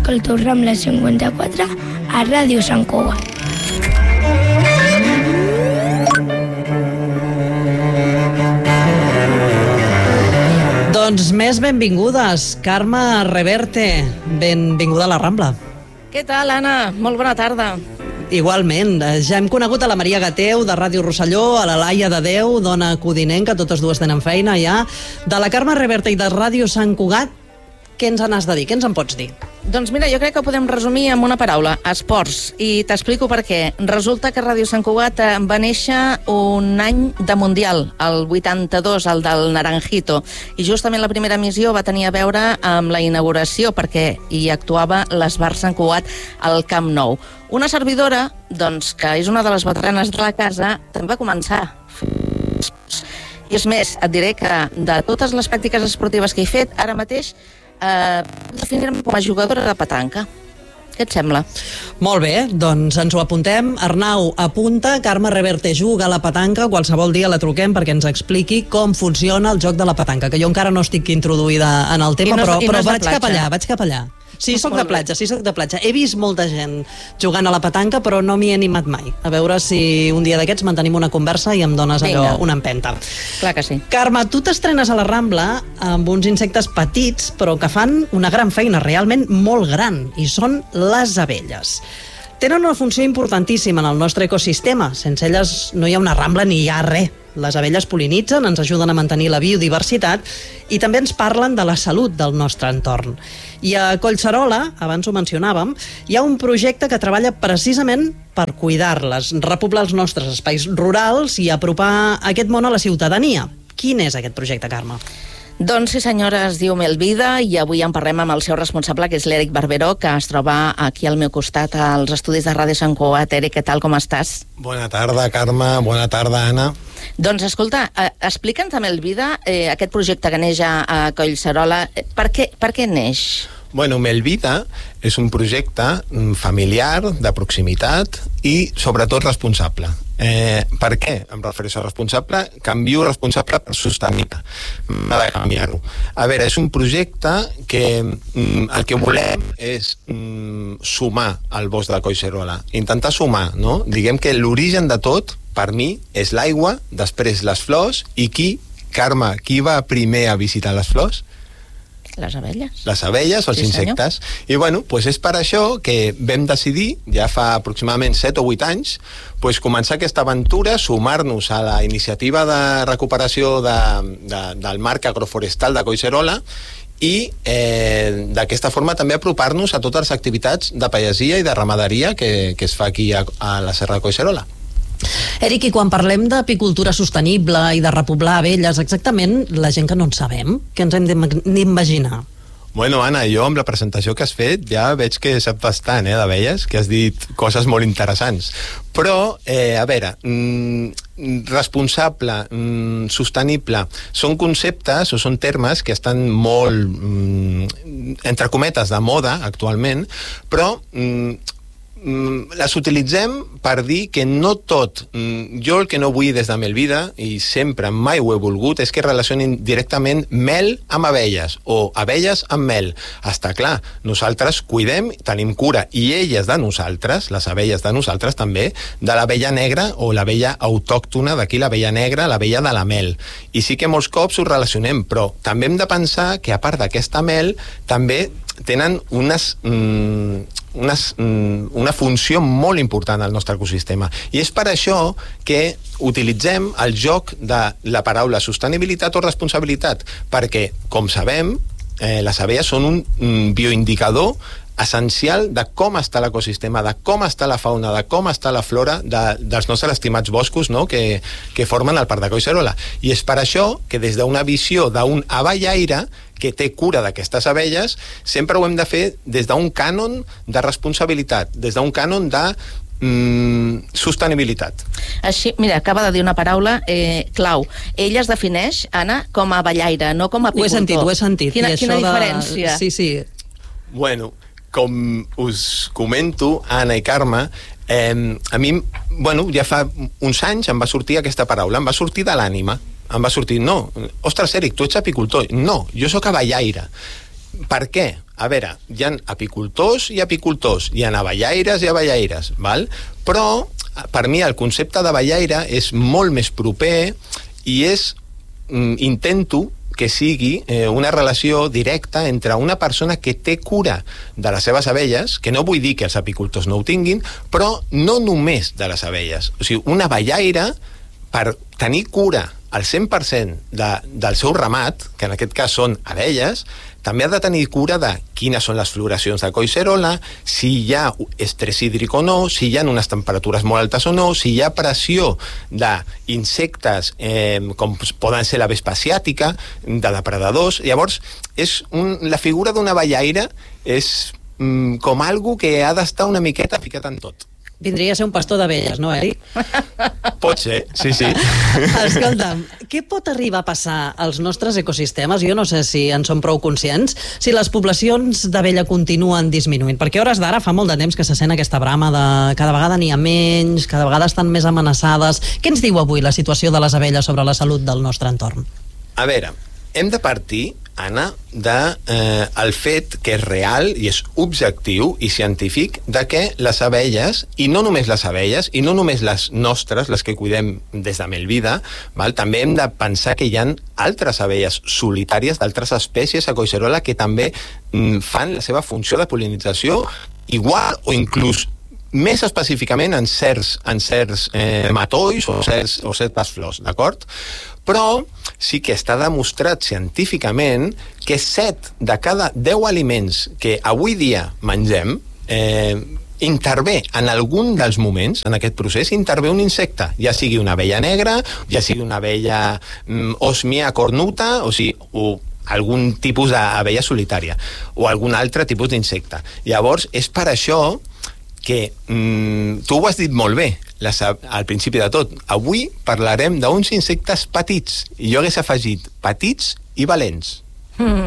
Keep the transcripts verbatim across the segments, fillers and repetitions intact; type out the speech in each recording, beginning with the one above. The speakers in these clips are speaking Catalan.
escolto Rambla cinquanta-quatre a Ràdio Sant Cugat. Doncs més benvingudes. Carme Reverte, benvinguda a la Rambla. Què tal, Anna? Molt bona tarda. Igualment, ja hem conegut a la Maria Gateu de Ràdio Rosselló, a la Laia de Déu, dona codinenca, totes dues tenen feina ja. De la Carme Reverte i de Ràdio Sant Cugat, què ens n'has de dir? Què ens en pots dir? Doncs mira, jo crec que ho podem resumir amb una paraula, esports, i t'explico per què. Resulta que Ràdio Sant Cugat va néixer un any de Mundial, el vuitanta-dos, el del Naranjito, i justament la primera emissió va tenir a veure amb la inauguració, perquè hi actuava l'Esbar Sant Cugat al Camp Nou. Una servidora, doncs, que és una de les veteranes de la casa, també va començar a fer esports. I és més, et diré que de totes les pràctiques esportives que he fet, ara mateix Eh, definir-me com a jugadora de petanca. Què et sembla? Molt bé, doncs ens ho apuntem. Arnau apunta, Carme Reverte juga a la petanca, qualsevol dia la truquem perquè ens expliqui com funciona el joc de la petanca, que jo encara no estic introduïda en el tema, no, però, però no vaig cap allà, vaig cap allà. Sí, soc de platja, sí, soc de platja. He vist molta gent jugant a la petanca, però no m'hi he animat mai. A veure si un dia d'aquests mantenim una conversa i em dones allò, Vinga. una empenta. Clar que sí. Carme, tu t'estrenes a la Rambla amb uns insectes petits, però que fan una gran feina, realment molt gran, i són les abelles. Tenen una funció importantíssima en el nostre ecosistema. Sense elles no hi ha una Rambla ni hi ha res. Les abelles pol·linitzen, ens ajuden a mantenir la biodiversitat i també ens parlen de la salut del nostre entorn. I a Collserola, abans ho mencionàvem, hi ha un projecte que treballa precisament per cuidar-les, repoblar els nostres espais rurals i apropar aquest món a la ciutadania. Quin és aquest projecte, Carme? Doncs sí, senyora, es diu Melvida i avui en parlem amb el seu responsable, que és l'Eric Barberó, que es troba aquí al meu costat als estudis de Ràdio Sant Cugat. Eric, què tal, com estàs? Bona tarda, Carme. Bona tarda, Anna. Doncs escolta, eh, explica'ns a Melvida eh, aquest projecte que neix a, a Collserola. Per què, per què neix? Bueno, Melvida és un projecte familiar, de proximitat i sobretot responsable. Eh, per què em refereixo a responsable? Canvio responsable per sostenible. M'ha de canviar-ho. A veure, és un projecte que mm, el que volem és mm, sumar al bosc de Collserola. Intentar sumar, no? Diguem que l'origen de tot, per mi, és l'aigua, després les flors, i qui, Carme, qui va primer a visitar les flors? Les abelles. Les abelles o els Sí, insectes. I bueno, pues és per això que vam decidir, ja fa aproximadament set o vuit anys, pues començar aquesta aventura, sumar-nos a la iniciativa de recuperació de, de, del marc agroforestal de Collserola i eh, d'aquesta forma també apropar-nos a totes les activitats de pagesia i de ramaderia que, que es fa aquí a, a la Serra de Collserola. Eric, i quan parlem d'apicultura sostenible i de repoblar abelles, exactament la gent que no en sabem, què ens hem d'imaginar? Bueno, Anna, jo amb la presentació que has fet ja veig que saps bastant, eh, d'abelles, que has dit coses molt interessants. Però, eh, a veure, mm, responsable, mm, sostenible, són conceptes o són termes que estan molt, mm, entre cometes, de moda actualment, però mm, les utilitzem per dir que no tot, jo el que no vull des de Melvida, i sempre mai ho he volgut, és que relacionin directament mel amb abelles o abelles amb mel. Està clar, nosaltres cuidem, tenim cura, i elles de nosaltres, les abelles de nosaltres també, de l'abella negra o l'abella autòctona, d'aquí l'abella negra, l'abella de la mel. I sí que molts cops ho relacionem, però també hem de pensar que a part d'aquesta mel també tenen unes, mm, unes, mm, una funció molt important al nostre ecosistema. I és per això que utilitzem el joc de la paraula sostenibilitat o responsabilitat, perquè, com sabem, eh, les abelles són un mm, bioindicador essencial de com està l'ecosistema, de com està la fauna, de com està la flora de, dels nostres estimats boscos, no?, que, que formen el Parc de Collserola. I és per això que des d'una visió d'un abellaire que té cura d'aquestes abelles, sempre ho hem de fer des d'un cànon de responsabilitat, des d'un cànon de mm, sostenibilitat. Així, mira, acaba de dir una paraula eh, clau. Ella es defineix, Anna, com a abellaire, no com a apicultor. Ho he sentit, ho he sentit. Quina, I quina això diferència? De... Sí, sí. Bueno, com us comento, Anna i Carme, eh, a mi, bueno, ja fa uns anys em va sortir aquesta paraula, em va sortir de l'ànima. Em va sortir, no, ostres, Eric, tu ets apicultor. No, jo sóc abellaire. per què? A veure, hi ha apicultors i apicultors, hi ha abellaires i abellaires, val? Però per mi el concepte d'abellaire és molt més proper i és, mm, intento que sigui eh, una relació directa entre una persona que té cura de les seves abelles, que no vull dir que els apicultors no ho tinguin, però no només de les abelles. O sigui, un abellaire, per tenir cura al cent per cent de, del seu ramat, que en aquest cas són abelles, també ha de tenir cura de quines són les floracions de coicerola, si hi ha estrès hídric o no, si hi ha unes temperatures molt altes o no, si hi ha pressió d'insectes eh, com poden ser la vespa asiàtica, de depredadors. Llavors, és un, la figura d'una abellaire és mm, com algo que ha d'estar una miqueta ficat en tot. Vindria a ser un pastor d'abelles, no, Eric? Pot ser, sí, sí. Escolta'm, què pot arribar a passar als nostres ecosistemes? Jo no sé si en som prou conscients, si les poblacions d'abella continuen disminuint, perquè a hores d'ara fa molt de temps que se sent aquesta brama de cada vegada n'hi ha menys, cada vegada estan més amenaçades. Què ens diu avui la situació de les abelles sobre la salut del nostre entorn? A veure, hem de partir, Anna, de, eh, el fet que és real i és objectiu i científic de que les abelles, i no només les abelles, i no només les nostres, les que cuidem des de Melvida, val? També hem de pensar que hi ha altres abelles solitàries d'altres espècies a Coicerola que també mm, fan la seva funció de pol·linització igual o inclús més específicament en certs, en certs eh, matolls o certs, o certes flors, d'acord? Però sí que està demostrat científicament que set de cada deu aliments que avui dia mengem eh, intervé en algun dels moments, en aquest procés, intervé un insecte, ja sigui una abella negra, ja sigui una abella mm, osmia cornuta, o sigui, o algun tipus d'abella solitària, o algun altre tipus d'insecte. Llavors, és per això que mm, tu ho has dit molt bé les, al principi de tot. Avui parlarem d'uns insectes petits, i jo hagués afegit petits i valents. Mm.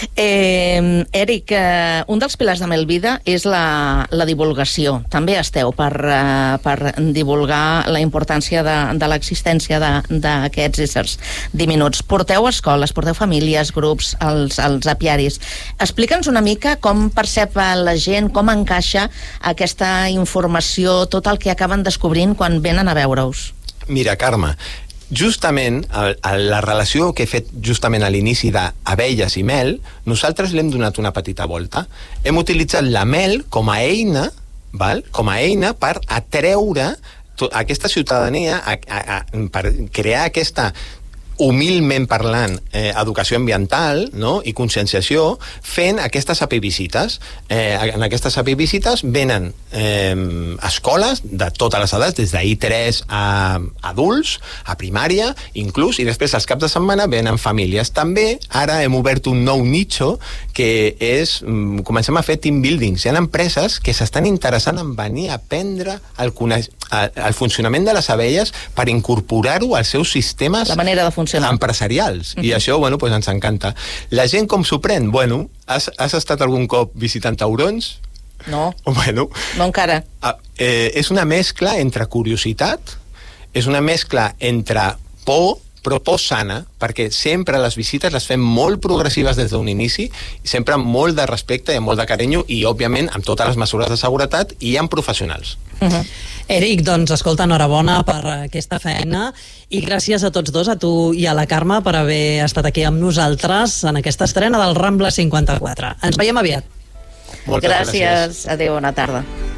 Eh, Eric, eh, un dels pilars de Melvida és la, la divulgació. També esteu per, eh, per divulgar la importància de, de l'existència d'aquests éssers diminuts. Porteu escoles, porteu famílies, grups, els, els apiaris. Explica'ns una mica com percep la gent, com encaixa aquesta informació, tot el que acaben descobrint quan venen a veure-us. Mira, Carme, justament el, el, la relació que he fet justament a l'inici d'abelles i mel, nosaltres l'hem donat una petita volta. Hem utilitzat la mel com a eina, val? com a eina per atreure aquesta ciutadania, a, a, a, per crear aquesta, humilment parlant, eh, educació ambiental, no? i conscienciació, fent aquestes apivisites. Eh, en aquestes apivisites venen eh, escoles de totes les edats, des d'I tres a adults, a primària, inclús, i després els caps de setmana venen famílies. També ara hem obert un nou nicho que és, mm, comencem a fer team buildings. Hi ha empreses que s'estan interessant en venir a aprendre el, el funcionament de les abelles per incorporar-ho als seus sistemes la manera de funcionar empresarials, mm-hmm. i això, bueno, pues ens encanta. La gent com s'ho pren? Bueno, has, has estat algun cop visitant taurons? No, bueno, no encara. Eh, és una mescla entre curiositat, és una mescla entre por, però por sana, perquè sempre les visites les fem molt progressives des d'un inici, sempre amb molt de respecte i amb molt de carinyo, i òbviament amb totes les mesures de seguretat i amb professionals. Uh-huh. Eric, doncs escolta, enhorabona per aquesta feina i gràcies a tots dos, a tu i a la Carme, per haver estat aquí amb nosaltres en aquesta estrena del Rambla cinquanta-quatre. Ens veiem aviat. Moltes gràcies. Gràcies. Adéu, bona tarda.